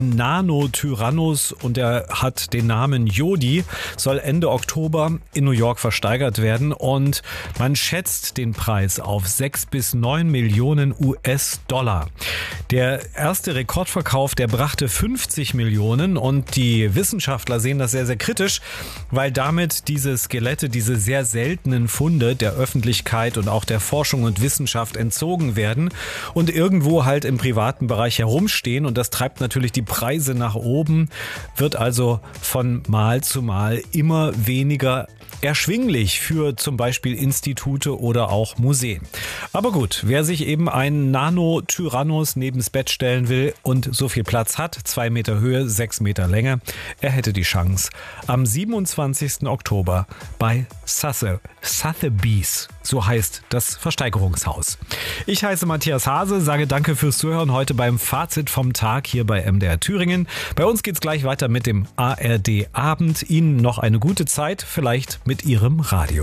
Nano-Tyrannus und er hat den Namen Jodi, soll Ende Oktober in New York versteigert werden und man schätzt den Preis auf 6 bis 9 Millionen US-Dollar. Der erste Rekordverkauf, der brachte 50 Millionen und die Wissenschaftler sehen das sehr, sehr kritisch, weil damit diese Skelette, diese sehr seltenen Funde der Öffentlichkeit und auch der Forschung und Wissenschaft entzogen werden und irgendwo halt im privaten Bereich herumstehen und das treibt natürlich die Preise nach oben, wird also von Mal zu Mal immer weniger erschwinglich für zum Beispiel Institute oder auch Museen. Aber gut, wer sich eben einen Nano-Tyrannus nebens Bett stellen will und so viel Platz hat, 2 Meter Höhe, 6 Meter Länge, er hätte die Chance am 27. Oktober bei Sotheby's, so heißt das Versteigerungshaus. Ich heiße Matthias Hase, sage danke fürs Zuhören heute beim Fazit vom Tag hier bei MDR Thüringen. Bei uns geht's gleich weiter mit dem ARD Abend. Ihnen noch eine gute Zeit, vielleicht mit Ihrem Radio.